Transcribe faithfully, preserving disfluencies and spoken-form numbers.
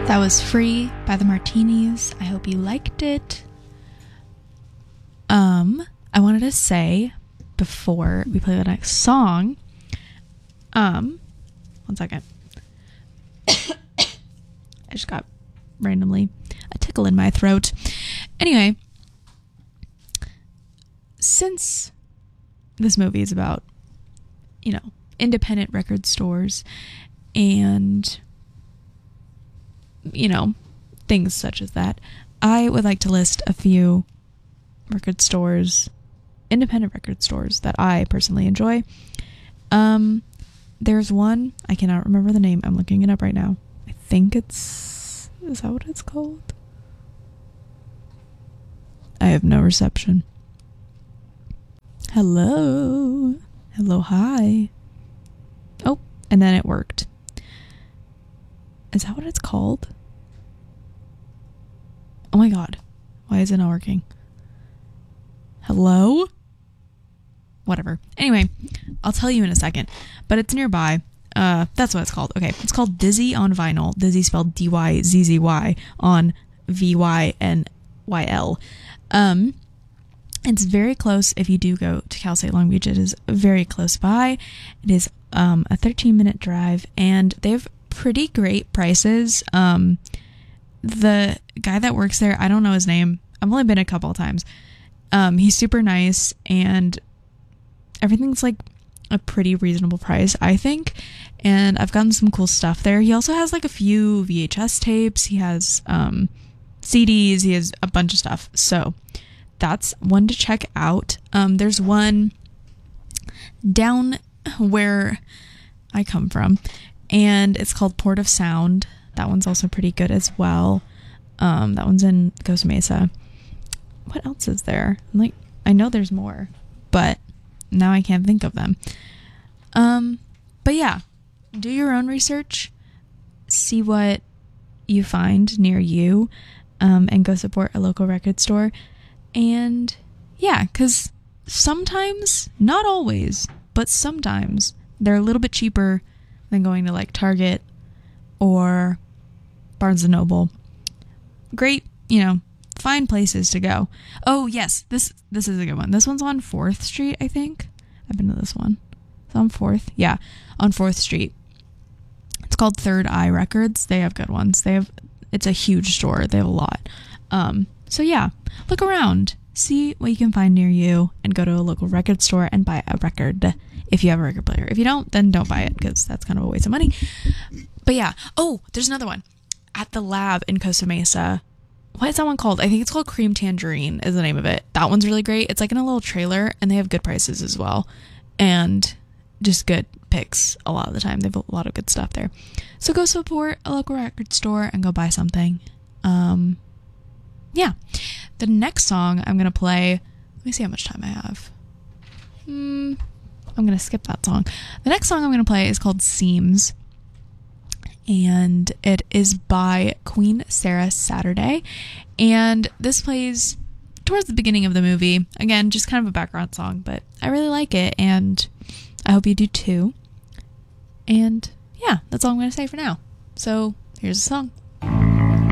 That was Free by the Martinis. I hope you liked it. Um, I wanted to say before we play the next song, um, one second. I just got randomly a tickle in my throat. Anyway, since this movie is about, you know, independent record stores and, you know, things such as that, I would like to list a few record stores, independent record stores that I personally enjoy. Um, there's one, I cannot remember the name. I'm looking it up right now. I think it's, is that what it's called? I have no reception. Hello. Hello, hi. Oh, and then it worked. Is that what it's called? Oh my god. Why is it not working? Hello? Whatever. Anyway, I'll tell you in a second. But it's nearby. Uh, that's what it's called. Okay. It's called Dizzy on Vinyl. Dizzy spelled D Y Z Z Y on V Y N Y L. Um, it's very close if you do go to Cal State Long Beach. It is very close by. It is um, a thirteen minute drive, and they have pretty great prices. Um, the guy that works there, I don't know his name. I've only been a couple of times. Um, he's super nice, and everything's like a pretty reasonable price, I think. And I've gotten some cool stuff there. He also has like a few V H S tapes. He has um, C Ds. He has a bunch of stuff. So that's one to check out. Um, there's one down where I come from, and it's called Port of Sound. That one's also pretty good as well. Um, that one's in Costa Mesa. What else is there? Like, I know there's more, but now I can't think of them. Um, but yeah, do your own research, see what you find near you, um, and go support a local record store. And yeah, because sometimes, not always, but sometimes they're a little bit cheaper than going to like Target or Barnes and Noble. Great, you know, fine places to go. Oh yes, this this is a good one. This one's on fourth Street, I think. I've been to this one. It's on fourth. Yeah, on fourth Street. It's called Third Eye Records. They have good ones. They have, it's a huge store. They have a lot. Um, so yeah, look around, see what you can find near you, and go to a local record store and buy a record if you have a record player. If you don't, then don't buy it, because that's kind of a waste of money. But yeah. Oh, there's another one. At the Lab in Costa Mesa. What is that one called? I think it's called Cream Tangerine is the name of it. That one's really great. It's like in a little trailer, and they have good prices as well. And just good picks a lot of the time. They have a lot of good stuff there. So go support a local record store and go buy something. Um, yeah. The next song I'm going to play... Let me see how much time I have. Hmm... I'm going to skip that song. The next song I'm going to play is called Seams, and it is by Queen Sarah Saturday, and this plays towards the beginning of the movie. Again, just kind of a background song, but I really like it, and I hope you do too. And yeah, that's all I'm going to say for now. So here's the song.